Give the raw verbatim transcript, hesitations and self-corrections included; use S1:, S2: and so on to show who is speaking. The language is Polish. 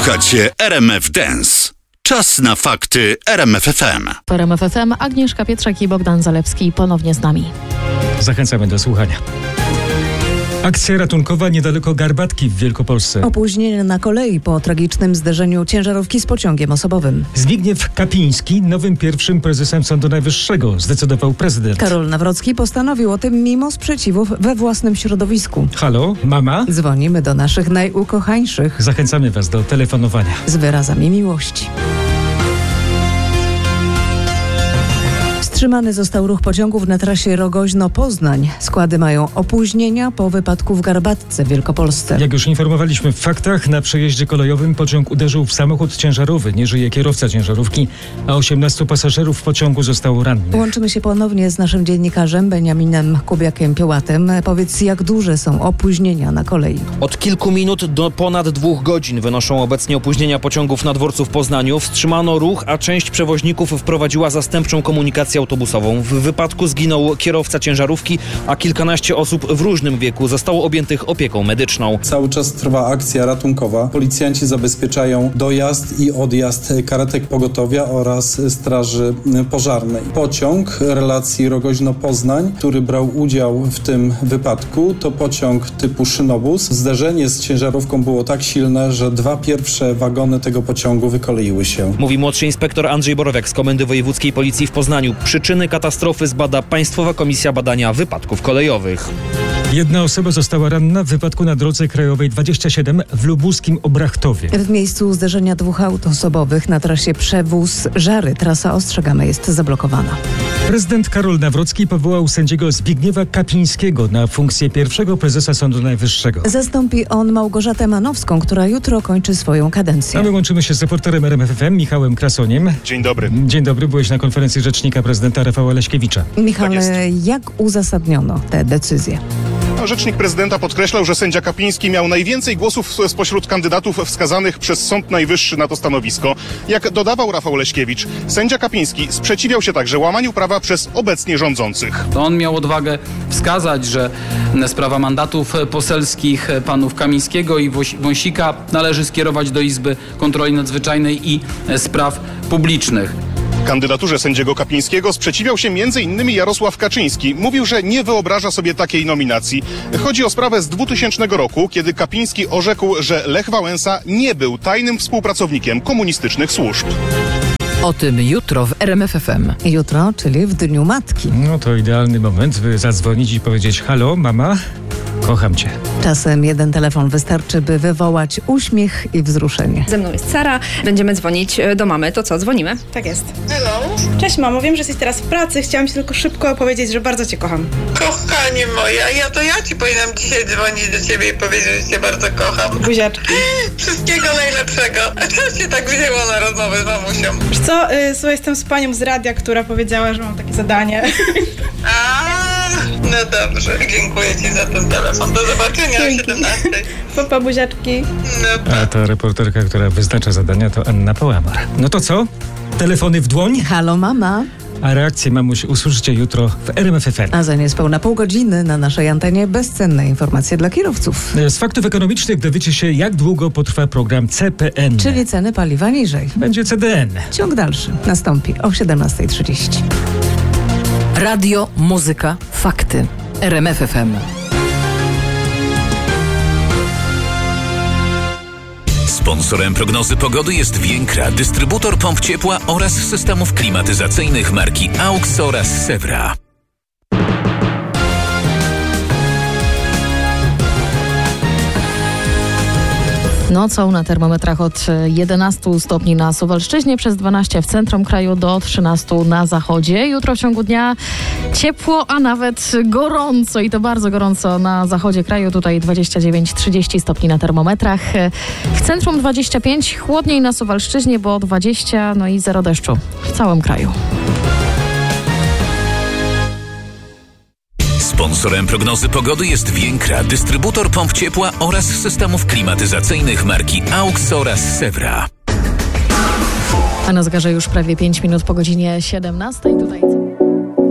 S1: Słuchacie R M F Dance. Czas na fakty R M F F M.
S2: W R M F F M Agnieszka Pietrzak i Bogdan Zalewski ponownie z nami.
S3: Zachęcamy do słuchania. Akcja ratunkowa niedaleko Garbatki w Wielkopolsce.
S4: Opóźnienie na kolei po tragicznym zderzeniu ciężarówki z pociągiem osobowym.
S3: Zbigniew Kapiński nowym pierwszym prezesem Sądu Najwyższego, zdecydował prezydent.
S4: Karol Nawrocki postanowił o tym mimo sprzeciwów we własnym środowisku.
S3: Halo, mama?
S4: Dzwonimy do naszych najukochańszych.
S3: Zachęcamy was do telefonowania.
S4: Z wyrazami miłości. Wstrzymany został ruch pociągów na trasie Rogoźno-Poznań. Składy mają opóźnienia po wypadku w Garbatce w Wielkopolsce.
S3: Jak już informowaliśmy w faktach, na przejeździe kolejowym pociąg uderzył w samochód ciężarowy. Nie żyje kierowca ciężarówki, a osiemnastu pasażerów w pociągu zostało rannych.
S4: Łączymy się ponownie z naszym dziennikarzem Beniaminem Kubiakiem-Piołatem. Powiedz, jak duże są opóźnienia na kolei?
S5: Od kilku minut do ponad dwóch godzin wynoszą obecnie opóźnienia pociągów na dworcu w Poznaniu. Wstrzymano ruch, a część przewoźników wprowadziła zastępczą komunikację autobusową. W wypadku zginął kierowca ciężarówki, a kilkanaście osób w różnym wieku zostało objętych opieką medyczną.
S6: Cały czas trwa akcja ratunkowa. Policjanci zabezpieczają dojazd i odjazd karetek pogotowia oraz straży pożarnej. Pociąg relacji Rogoźno-Poznań, który brał udział w tym wypadku, to pociąg typu szynobus. Zderzenie z ciężarówką było tak silne, że dwa pierwsze wagony tego pociągu wykoleiły się.
S5: Mówi młodszy inspektor Andrzej Borowiak z Komendy Wojewódzkiej Policji w Poznaniu. Przyczyny katastrofy zbada Państwowa Komisja Badania Wypadków Kolejowych.
S3: Jedna osoba została ranna w wypadku na drodze krajowej dwadzieścia siedem w lubuskim Obrachtowie.
S4: W miejscu zderzenia dwóch aut osobowych na trasie Przewóz Żary trasa Ostrzegamy jest zablokowana.
S3: Prezydent Karol Nawrocki powołał sędziego Zbigniewa Kapińskiego na funkcję pierwszego prezesa Sądu Najwyższego.
S4: Zastąpi on Małgorzatę Manowską, która jutro kończy swoją kadencję.
S3: A my łączymy się z reporterem R M F F M Michałem Krasoniem.
S7: Dzień dobry.
S3: Dzień dobry, byłeś na konferencji rzecznika prezydenta Rafała Leśkiewicza.
S4: Michale,
S7: Tak
S4: jak uzasadniono te decyzje?
S7: Rzecznik prezydenta podkreślał, że sędzia Kapiński miał najwięcej głosów spośród kandydatów wskazanych przez Sąd Najwyższy na to stanowisko. Jak dodawał Rafał Leśkiewicz, sędzia Kapiński sprzeciwiał się także łamaniu prawa przez obecnie rządzących.
S8: To on miał odwagę wskazać, że sprawa mandatów poselskich panów Kamińskiego i Wąsika należy skierować do Izby Kontroli Nadzwyczajnej i Spraw Publicznych.
S7: Kandydaturze sędziego Kapińskiego sprzeciwiał się między innymi Jarosław Kaczyński. Mówił, że nie wyobraża sobie takiej nominacji. Chodzi o sprawę z dwutysięcznego roku, kiedy Kapiński orzekł, że Lech Wałęsa nie był tajnym współpracownikiem komunistycznych służb.
S9: O tym jutro w R M F F M.
S4: Jutro, czyli w Dniu Matki.
S3: No to idealny moment, by zadzwonić i powiedzieć: halo, mama, kocham cię.
S4: Czasem jeden telefon wystarczy, by wywołać uśmiech i wzruszenie.
S10: Ze mną jest Sara. Będziemy dzwonić do mamy. To co, dzwonimy?
S11: Tak jest.
S12: Hello.
S11: Cześć mamo, wiem, że jesteś teraz w pracy. Chciałam ci tylko szybko powiedzieć, że bardzo cię kocham.
S12: Kochanie moja, ja to ja ci powinnam dzisiaj dzwonić do ciebie i powiedzieć, że cię bardzo kocham.
S11: Buziaczki.
S12: Wszystkiego najlepszego. A co cię tak wzięło na rozmowę z mamusią?
S11: Wiesz co, yy, słuchaj, jestem z panią z radia, która powiedziała, że mam takie zadanie.
S12: A, no dobrze. Dziękuję ci za ten telefon. Do zobaczenia o siedemnastej.
S11: Papa, buziaczki.
S12: No,
S3: A ta reporterka, która wyznacza zadania, to Anna Połamar. No to co? Telefony w dłoń?
S4: Halo mama.
S3: A reakcję mamuś usłyszycie jutro w R M F F M.
S4: A za niespełna pół godziny na naszej antenie bezcenne informacje dla kierowców.
S3: Z faktów ekonomicznych dowiecie się, jak długo potrwa program C P N.
S4: Czyli ceny paliwa niżej.
S3: Będzie C D N.
S4: Ciąg dalszy nastąpi o siedemnasta trzydzieści.
S9: Radio, muzyka, fakty. R M F F M.
S1: Sponsorem prognozy pogody jest Więkra, dystrybutor pomp ciepła oraz systemów klimatyzacyjnych marki AUX oraz Sewra.
S2: Nocą na termometrach od jedenastu stopni na Suwalszczyźnie, przez dwanaście w centrum kraju, do trzynastu na zachodzie. Jutro w ciągu dnia ciepło, a nawet gorąco i to bardzo gorąco na zachodzie kraju. Tutaj dwadzieścia dziewięć trzydzieści stopni na termometrach. W centrum dwadzieścia pięć, chłodniej na Suwalszczyźnie, bo dwadzieścia, no i zero deszczu w całym kraju.
S1: Sponsorem prognozy pogody jest Więkra, dystrybutor pomp ciepła oraz systemów klimatyzacyjnych marki AUX oraz Sewra.
S2: A na zegarze już prawie pięć minut po godzinie siedemnastej. Tutaj